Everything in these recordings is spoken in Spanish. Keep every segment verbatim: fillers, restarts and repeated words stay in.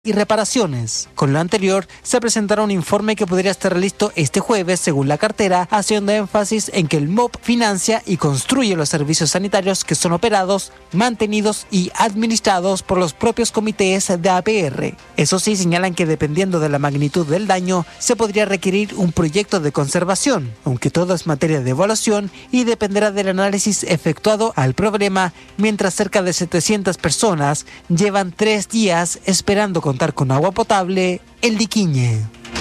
y reparaciones. Con lo anterior, se presentará un informe que podría estar listo este jueves, según la cartera, haciendo énfasis en que el M O P financia y construye los servicios sanitarios que son operados, mantenidos y administrados por los propios comités de A P R. Eso sí, señalan que dependiendo de la magnitud del daño, se podría requerir un proyecto de conservación, aunque todo es materia de evaluación y dependerá del análisis efectuado al problema, mientras cerca de setecientas personas llevan tres días esperando contar con agua potable en Liquiñe.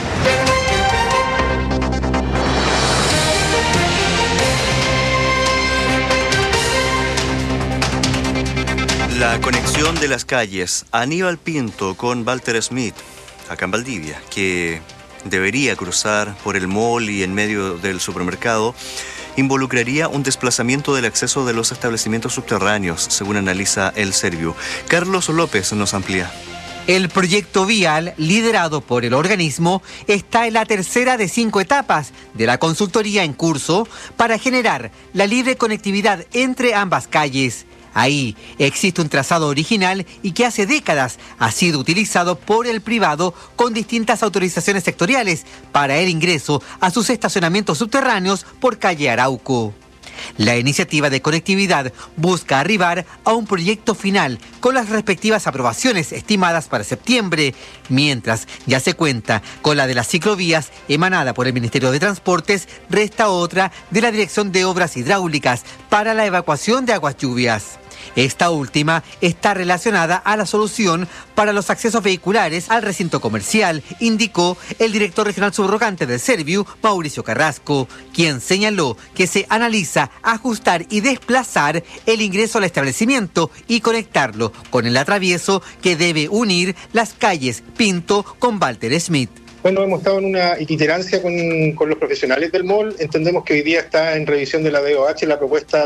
La conexión de las calles Aníbal Pinto con Walter Smith, acá en Valdivia, que debería cruzar por el mall y en medio del supermercado, involucraría un desplazamiento del acceso de los establecimientos subterráneos, según analiza el Serviu. Carlos López nos amplía. El proyecto vial, liderado por el organismo, está en la tercera de cinco etapas de la consultoría en curso para generar la libre conectividad entre ambas calles. Ahí existe un trazado original y que hace décadas ha sido utilizado por el privado con distintas autorizaciones sectoriales para el ingreso a sus estacionamientos subterráneos por calle Arauco. La iniciativa de conectividad busca arribar a un proyecto final con las respectivas aprobaciones estimadas para septiembre, mientras ya se cuenta con la de las ciclovías emanada por el Ministerio de Transportes, resta otra de la Dirección de Obras Hidráulicas para la evacuación de aguas lluvias. Esta última está relacionada a la solución para los accesos vehiculares al recinto comercial, indicó el director regional subrogante del Serviu, Mauricio Carrasco, quien señaló que se analiza ajustar y desplazar el ingreso al establecimiento y conectarlo con el atravieso que debe unir las calles Pinto con Walter Smith. Bueno, hemos estado en una itinerancia con, con los profesionales del mall. Entendemos que hoy día está en revisión de la D O H la propuesta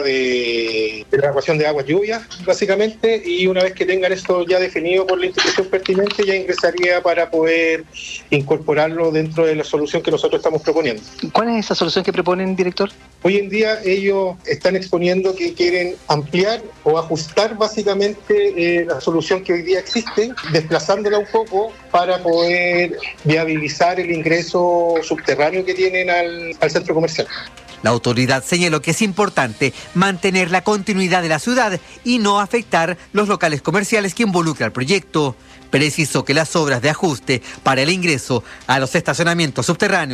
de, de la evacuación de aguas lluvias, básicamente, y una vez que tengan esto ya definido por la institución pertinente, ya ingresaría para poder incorporarlo dentro de la solución que nosotros estamos proponiendo. ¿Cuál es esa solución que proponen, director? Hoy en día ellos están exponiendo que quieren ampliar o ajustar básicamente eh, la solución que hoy día existe, desplazándola un poco para poder viabilizar el ingreso subterráneo que tienen al, al centro comercial. La autoridad señaló que es importante mantener la continuidad de la ciudad y no afectar los locales comerciales que involucra el proyecto. Precisó que las obras de ajuste para el ingreso a los estacionamientos subterráneos